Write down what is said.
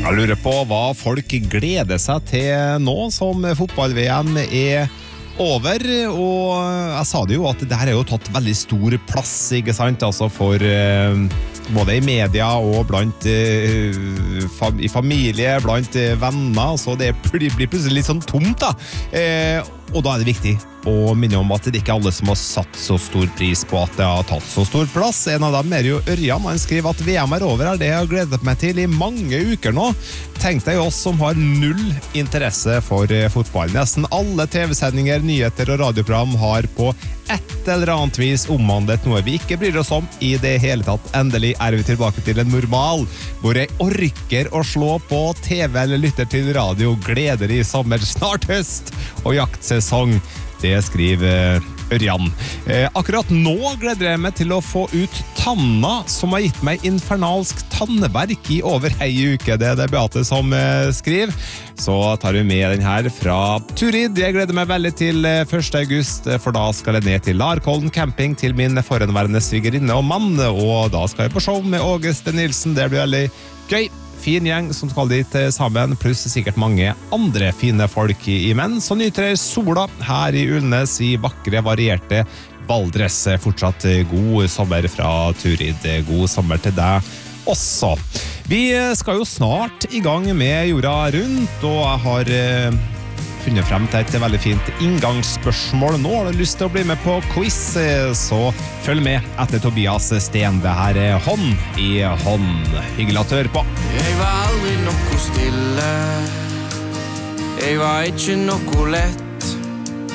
Jeg lurer på hva folk gleder seg til nå som fotball-VM over, og jeg sa det jo at det her jo tatt veldig stor plass, ikke sant, altså for både i media og blant i familie, blant venner, så det blir plutselig litt sånn tomt da, og da det viktig å minne om at det ikke alle som har satt så stor pris på at det har tatt så stor plass. En av dem jo Ørjan, han skriver at VM over det jeg har gledet meg til i mange uker nå. Tenk deg oss som har null interesse for fotball. Nesten alle TV-sendinger, nyheter og radioprogram har på et eller annet vis omhandlet noe vi ikke bryr oss om i det hele tatt. Endelig vi tilbake til en normal, hvor jeg orker å slå på TV eller lytter til radio. Gleder i sommer, snart høst og jaktsesong. Det skriver Ørjan. Akkurat nå gleder jeg meg til å få ut tanna som har gitt meg infernalsk tanneverk i over ei uke. Det det Beate som skriver. Så tar vi med den her fra Turid. Jeg gleder meg veldig til 1. august, for da skal jeg ned til Larkollen camping til min foranværende svigerinne og mann, og da skal jeg på show med Auguste Nilsen. Det blir veldig gøy. Fin gjeng som skal dit sammen, pluss sikkert mange andre fine folk i menn. Så nyter sola her i Ulnes i vakre, varierte Valdres. Fortsatt god sommer fra Turid. God sommer til deg også. Vi skal jo snart i gang med Jorda rundt, og jeg har funnet frem til et veldig fint inngangsspørsmål. Nå har du lyst til å bli med på quiz, så følg med etter Tobias Sten. Det her hånd i hånd. Hyggelig at du hører på. Jeg var aldri noe stille. Jeg var ikke noe lett.